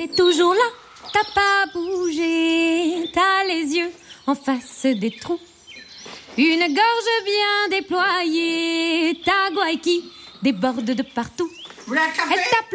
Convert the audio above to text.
T'es toujours là, t'as pas bougé, t'as les yeux en face des trous. Une gorge bien déployée, ta gouaille qui déborde de partout. Vous voulez un café? Elle tape